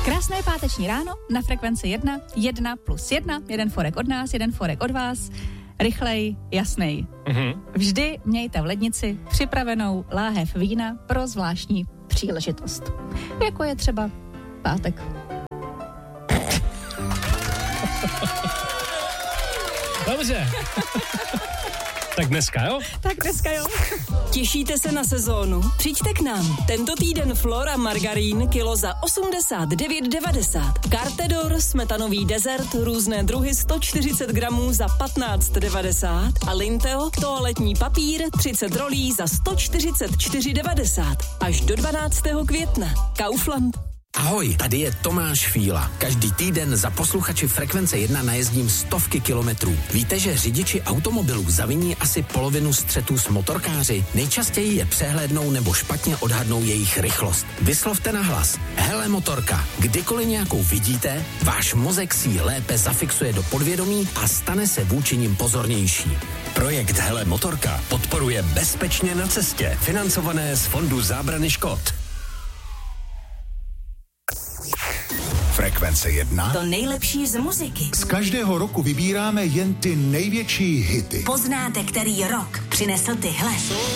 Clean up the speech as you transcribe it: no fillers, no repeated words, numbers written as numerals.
Krásné páteční ráno na Frekvenci 1, 1+1, jeden forek od nás, jeden forek od vás, rychlej, jasnej. Vždy mějte v lednici připravenou láhev vína pro zvláštní příležitost. Jako je třeba pátek. Dobře. Tak dneska, jo? Tak dneska, jo. Těšíte se na sezónu? Přijďte k nám. Tento týden Flora margarín kilo za 89,90. Cartedor smetanový dezert různé druhy 140 gramů za 15,90. A Linteo toaletní papír 30 rolí za 144,90. Až do 12. května. Kaufland. Ahoj, tady je Tomáš Fíla. Každý týden za posluchači Frekvence 1 najezdím stovky kilometrů. Víte, že řidiči automobilů zaviní asi polovinu střetů s motorkáři? Nejčastěji je přehlédnou nebo špatně odhadnou jejich rychlost. Vyslovte nahlas. Hele motorka, kdykoliv nějakou vidíte, váš mozek si ji lépe zafixuje do podvědomí a stane se vůči nim pozornější. Projekt Hele motorka podporuje Bezpečně na cestě, financované z Fondu zábrany škod. Frekvence 1. To nejlepší z muziky. Z každého roku vybíráme jen ty největší hity. Poznáte, který rok přinesl tyhle.